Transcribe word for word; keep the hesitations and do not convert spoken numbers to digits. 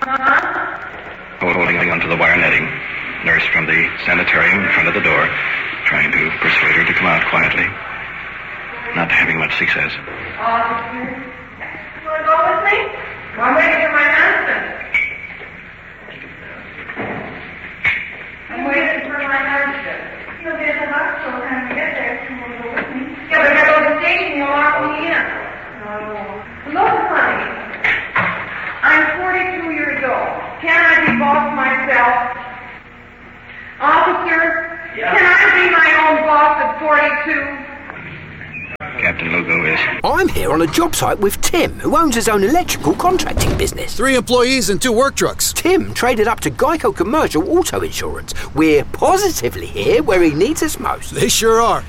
Holding onto the wire netting. Nurse from the sanitarium in front of the door, trying to persuade her to come out quietly. Not having much success. Officer, you want to go with me? I'm waiting for my husband. I'm waiting for my husband. He'll be at the hospital when we get there. Come on, go with me. Yeah, but I gotta go to the station. You'll lock me in. No. Look, honey. I'm forty-two years old. Can I be boss myself? Officer, yeah. Can I be my own boss at forty-two? Captain Lugo is... I'm here on a job site with Tim, who owns his own electrical contracting business. Three employees and two work trucks. Tim traded up to Geico Commercial Auto Insurance. We're positively here where he needs us most. They sure are.